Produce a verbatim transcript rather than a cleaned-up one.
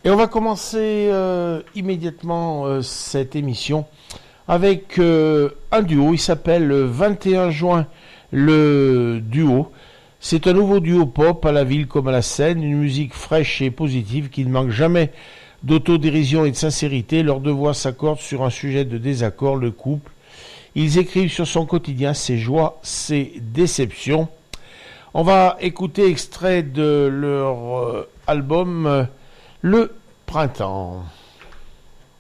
Et on va commencer euh, immédiatement euh, cette émission avec euh, un duo. Il s'appelle vingt et un juin, le duo. C'est un nouveau duo pop à la ville comme à la scène, une musique fraîche et positive qui ne manque jamais d'autodérision et de sincérité. Leurs deux voix s'accordent sur un sujet de désaccord, le couple. Ils écrivent sur son quotidien, ses joies, ses déceptions. On va écouter extrait de leur euh, album euh, Le Printemps.